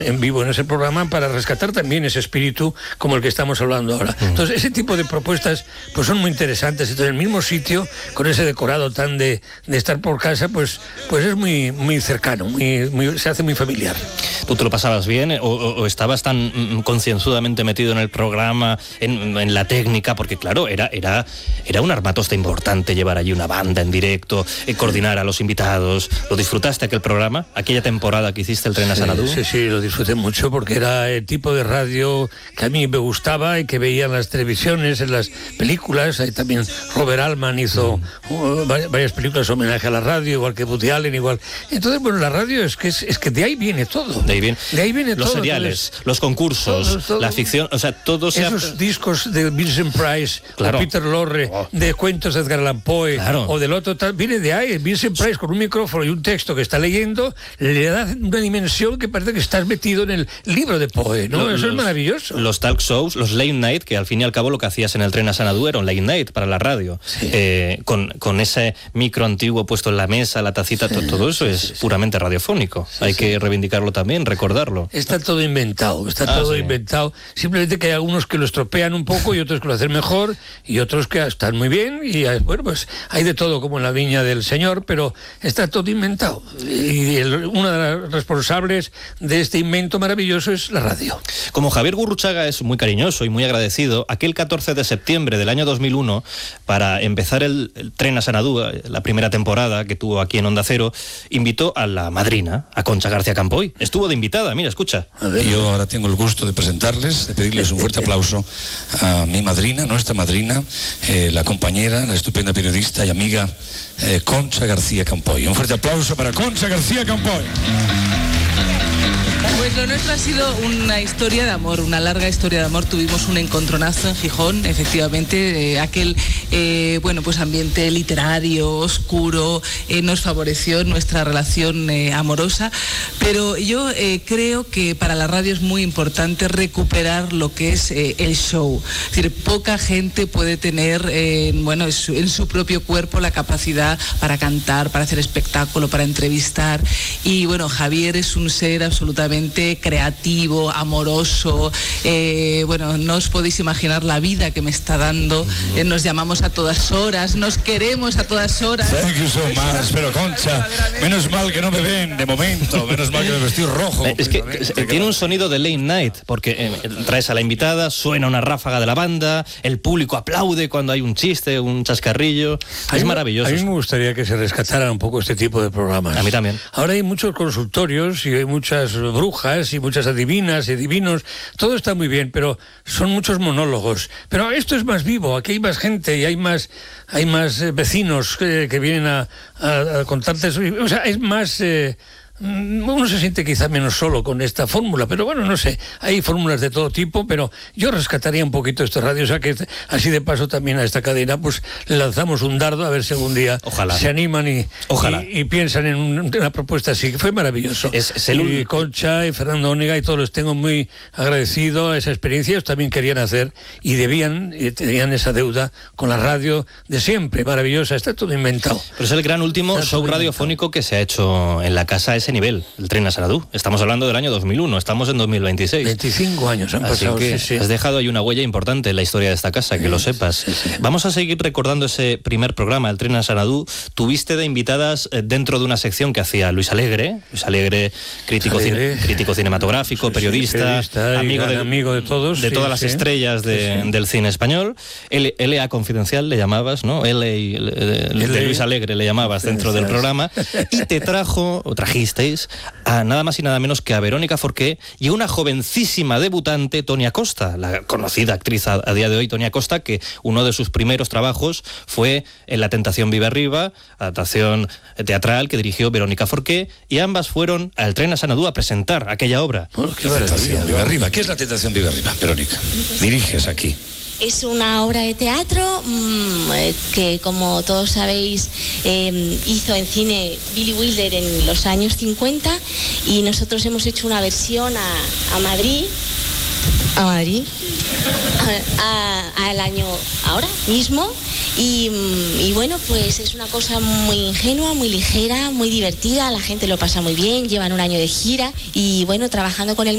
en vivo en ese programa para rescatar también ese espíritu como el que estamos hablando ahora. Entonces, ese tipo de propuestas pues son muy interesantes. Entonces, en el mismo sitio, con ese decorado tan de estar por casa, pues es muy, muy cercano, se hace muy familiar. ¿Tú te lo pasabas bien o estabas tan concienzudamente metido en el programa, en la técnica? Porque claro, era un armatoste importante llevar allí una banda en directo, coordinar a los invitados. ¿Lo disfrutaste aquel programa, aquella temporada que hiciste el Tren a Sanadú? Sí, lo disfruté mucho porque era el tipo de radio que a mí me gustaba y que veía en las televisiones, en las películas. Ahí también Robert Altman hizo varias películas homenaje a la radio, igual que Woody Allen, igual. Entonces, bueno, la radio es que de ahí viene todo. De ahí viene los todo. Los seriales, los concursos, todo, la ficción, o sea, todo esos discos de Vincent Price, claro, de Peter Lorre, de cuentos de Edgar Allan Poe, claro, o del otro tal, viene de ahí. Vincent Price con un micrófono y un texto que está leyendo le da una dimensión que parece que estás metido en el libro de Poe, ¿no? Eso es maravilloso. Los talk shows, los late night, que al fin y al cabo lo que hacías en el Tren a Sanadú era un late night para la radio, con ese micro antiguo puesto en la mesa, la tacita, todo eso es puramente radiofónico. Hay que reivindicarlo también, recordarlo. Está todo inventado, inventado. Simplemente que hay algunos que lo estropean un poco y otros que lo hacen mejor y otros que están muy bien y bueno, pues hay de todo como en la viña del Señor, pero está todo inventado. Y una de las responsables de este invento maravilloso es la radio. Como Javier Gurruchaga es muy cariñoso y muy agradecido, aquel 14 de septiembre del año 2001, para empezar el Tren a Sanadú, la primera temporada que tuvo aquí en Onda Cero, invitó a la madrina, a Concha García Campoy. Estuvo de invitada, mira, escucha. Yo ahora tengo el gusto de presentarles, de pedirles un fuerte aplauso a mi madrina, nuestra madrina, la compañera, la estupenda periodista y amiga Concha García Campoy. Un fuerte aplauso para Concha García Campoy. Pues lo nuestro ha sido una historia de amor, una larga historia de amor. Tuvimos un encontronazo en Gijón, efectivamente, aquel pues ambiente literario, oscuro, nos favoreció nuestra relación amorosa, pero yo creo que para la radio es muy importante recuperar lo que es el show. Es decir, poca gente puede tener en su propio cuerpo la capacidad para cantar, para hacer espectáculo, para entrevistar, y bueno, Javier es un ser absolutamente creativo, amoroso, no os podéis imaginar la vida que me está dando. Nos llamamos a todas horas, nos queremos a todas horas. Thank you so much, pero Concha, menos mal que no me ven de momento, menos mal que me vestí rojo. Es que tiene un sonido de late night, porque traes a la invitada, suena una ráfaga de la banda, el público aplaude cuando hay un chiste, un chascarrillo, es maravilloso. A mí me gustaría que se rescataran un poco este tipo de programas. A mí también. Ahora hay muchos consultorios y hay muchas brujas y muchas adivinas y divinos, todo está muy bien, pero son muchos monólogos. Pero esto es más vivo, aquí hay más gente y hay más vecinos que vienen a contarte, o sea, es más... uno se siente quizá menos solo con esta fórmula, pero bueno, no sé, hay fórmulas de todo tipo, pero yo rescataría un poquito esta radio, o sea que así de paso también a esta cadena pues le lanzamos un dardo a ver si algún día se animan y piensan en una propuesta así, que fue maravilloso. Y Concha y Fernando Onega y todos los tengo muy agradecido a esa experiencia. Ellos también querían hacer y tenían esa deuda con la radio de siempre, maravillosa, está todo inventado. Pero es el gran último show radiofónico que se ha hecho en la casa ese nivel, el Tren a Sanadú. Estamos hablando del año 2001, estamos en 2026. 25 años han pasado. Así que has dejado ahí una huella importante en la historia de esta casa, que lo sepas. Vamos a seguir recordando ese primer programa, el Tren a Sanadú. Tuviste de invitadas dentro de una sección que hacía Luis Alegre, crítico cinematográfico, periodista, amigo de todos. De todas las estrellas del cine español. L.A. Confidencial le llamabas, ¿no? De Luis Alegre le llamabas dentro del programa. Y trajiste a nada más y nada menos que a Verónica Forqué y a una jovencísima debutante, Tonia Costa, la conocida actriz a día de hoy, Tonia Costa, que uno de sus primeros trabajos fue en La Tentación Vive Arriba, adaptación teatral que dirigió Verónica Forqué, y ambas fueron al Tren a Sanadú a presentar aquella obra. ¿Qué es La Tentación Vive Arriba? ¿Qué es La Tentación Vive Arriba, Verónica? Diriges aquí. Es una obra de teatro que, como todos sabéis, hizo en cine Billy Wilder en los años 50, y nosotros hemos hecho una versión a Madrid, al año ahora mismo, y bueno, pues es una cosa muy ingenua, muy ligera, muy divertida, la gente lo pasa muy bien, llevan un año de gira y bueno, trabajando con el